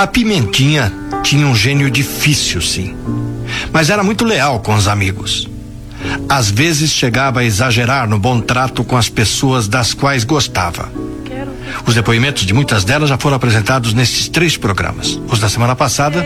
A Pimentinha tinha um gênio difícil, sim, mas era muito leal com os amigos. Às vezes chegava a exagerar no bom trato com as pessoas das quais gostava. Os depoimentos de muitas delas já foram apresentados nesses 3 programas. Os da semana passada